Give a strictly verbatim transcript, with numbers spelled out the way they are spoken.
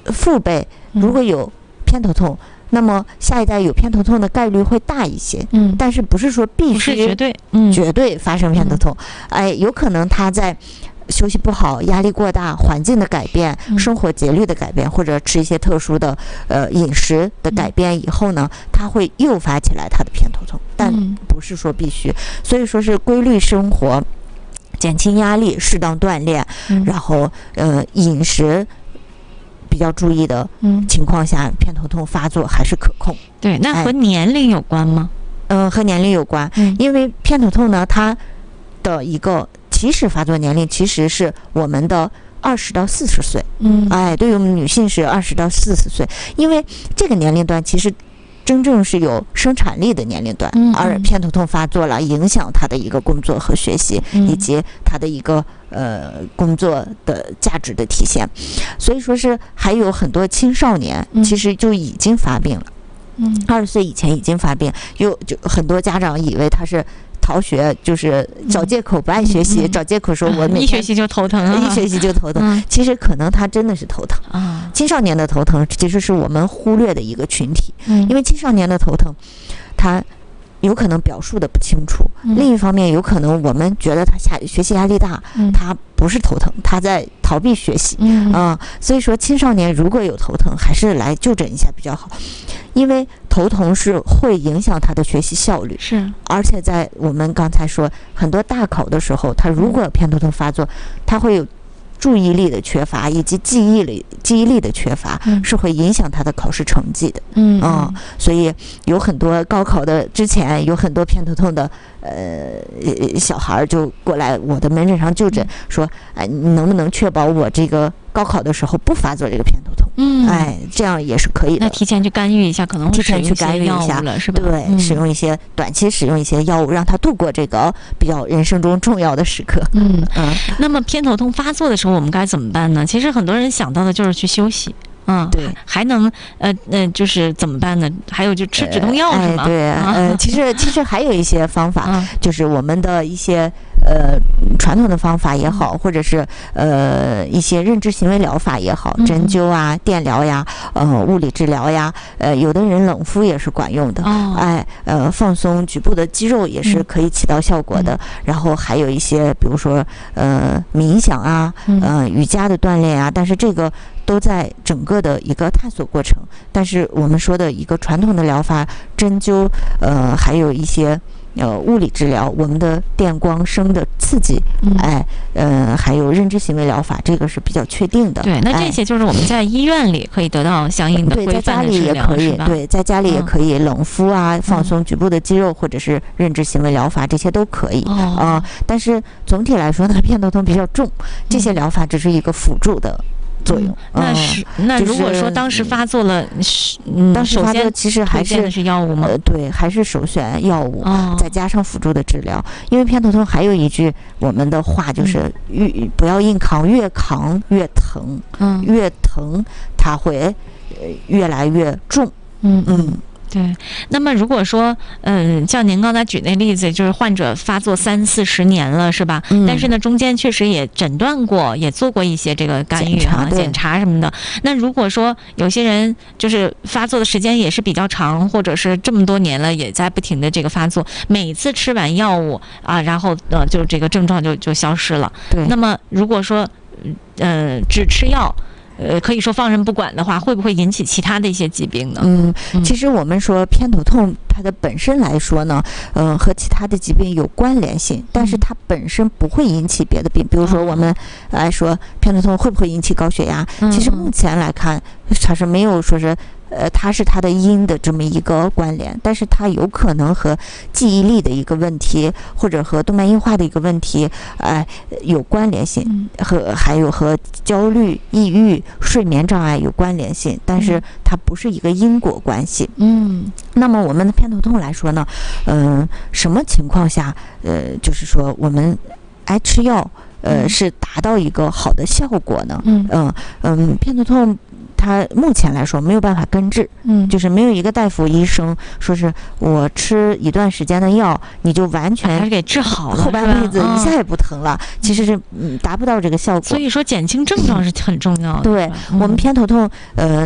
父辈如果有偏头痛，那么下一代有偏头痛的概率会大一些， 嗯， 但是不是说必须绝对，嗯， 绝对发生偏头痛，嗯、哎，有可能他在休息不好、压力过大、环境的改变、 嗯、 生活节律的改变，或者吃一些特殊的呃饮食的改变以后呢，他会诱发起来他的偏头痛，但不是说必须，所以说是规律生活、减轻压力、适当锻炼， 嗯、 然后呃饮食比较注意的情况下，偏头痛发作还是可控。 对，那和年龄有关吗？ 嗯、呃，和年龄有关， 嗯、 因为偏头痛呢，它的一个起始发作年龄其实是我们的二十到四十岁。 嗯， 哎，对于我们女性是二十到四十岁，因为这个年龄段其实真正是有生产力的年龄段， 嗯、 而偏头痛发作了，影响她的一个工作和学习， 嗯、 以及她的一个呃工作的价值的体现。所以说是还有很多青少年其实就已经发病了。 嗯， 二十岁以前已经发病，有就很多家长以为他是逃学，就是找借口不爱学习，嗯、找借口说我每一学习就头疼、啊， 一学习就头疼。嗯、其实可能他真的是头疼啊。 青少年的头疼其实是我们忽略的一个群体， 嗯、 因为青少年的头疼，他有可能表述的不清楚。 嗯、 另一方面，有可能我们觉得他下学习压力大， 嗯、 他不是头疼，他在逃避学习。 嗯啊、呃，所以说青少年如果有头疼，还是来就诊一下比较好。因为头疼是会影响他的学习效率， 是， 而且在我们刚才说很多大考的时候，他如果有偏头痛发作，他会有注意力的缺乏以及记忆力记忆力的缺乏， 嗯、 是会影响他的考试成绩的。 嗯啊、呃，所以有很多高考的之前有很多偏头痛的呃小孩就过来我的门诊上就诊， 嗯、 说，哎、呃，你能不能确保我这个高考的时候不发作这个偏头痛？ 嗯， 哎，这样也是可以的。 那提前去干预一下，可能会提前去干预一下了，是吧？ 对， 嗯、 使用一些短期使用一些药物，让他度过这个比较人生中重要的时刻。 嗯嗯。那么偏头痛发作的时候，我们该怎么办呢？其实很多人想到的就是去休息。嗯， 对， 还能呃呃，就是怎么办呢？还有就吃止痛药是吗？ 呃哎、对，呃，其实其实还有一些方法， 嗯、 就是我们的一些呃传统的方法也好，或者是呃一些认知行为疗法也好， 嗯、 针灸啊、电疗呀、呃物理治疗呀，呃有的人冷敷也是管用的。 哦、 哎，呃放松局部的肌肉也是可以起到效果的。 嗯、 然后还有一些，比如说呃冥想啊，呃瑜伽的锻炼啊，但是这个都在整个的一个探索过程，但是我们说的一个传统的疗法，针灸，呃，还有一些呃物理治疗，我们的电光声的刺激， 嗯、 哎，呃，还有认知行为疗法，这个是比较确定的。 对，那这些就是我们在医院里可以得到相应的规范的治疗， 对，在家里也可以，对，在家里也可以冷敷啊， 嗯、 放松局部的肌肉，或者是认知行为疗法，这些都可以啊、 哦呃。但是总体来说呢，偏头痛比较重，这些疗法只是一个辅助的作用。 嗯、那是、嗯、那如果说当时发作了， 嗯，当时发作其实还是是药物吗？ 呃，对，还是首选药物， 哦、 再加上辅助的治疗。因为偏头痛还有一句我们的话就是越、嗯、不要硬扛，越扛越疼， 嗯， 越疼它会呃越来越重。 嗯嗯。 对，那么如果说，嗯，像您刚才举那例子，就是患者发作三四十年了，是吧？ 嗯、 但是呢，中间确实也诊断过，也做过一些这个干预啊、检查什么的。那如果说有些人就是发作的时间也是比较长，或者是这么多年了，也在不停的这个发作，每次吃完药物啊，然后呃，就这个症状就就消失了。 对。 那么如果说，呃，只吃药。呃，可以说放任不管的话，会不会引起其他的一些疾病呢？ 嗯，其实我们说偏头痛，它的本身来说呢，嗯、呃，和其他的疾病有关联性，但是它本身不会引起别的病。比如说我们来说偏头痛会不会引起高血压？ 嗯、 其实目前来看，它是没有说是。呃，它是它的因的这么一个关联，但是它有可能和记忆力的一个问题，或者和动脉硬化的一个问题，哎、呃，有关联性， 嗯、 和还有和焦虑、抑郁、睡眠障碍有关联性，但是它不是一个因果关系。 嗯， 那么我们的偏头痛来说呢，嗯、呃，什么情况下，呃，就是说我们爱吃药，呃， 嗯、 是达到一个好的效果呢？ 嗯嗯嗯，偏头痛。 它目前来说没有办法根治， 嗯， 就是没有一个大夫医生说是我吃一段时间的药，你就完全还是给治好了， 后半辈子一下也不疼了，嗯、其实是嗯达不到这个效果。 所以说减轻症状是很重要的。 对、嗯、我们偏头痛，呃，